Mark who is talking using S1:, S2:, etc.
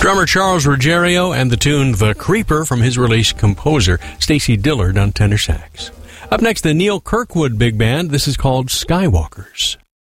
S1: Drummer Charles Ruggiero and the tune The Creeper from his release Composer, Stacy Dillard on tenor sax. Up next, the Neil Kirkwood Big Band. This is called Skywalkers.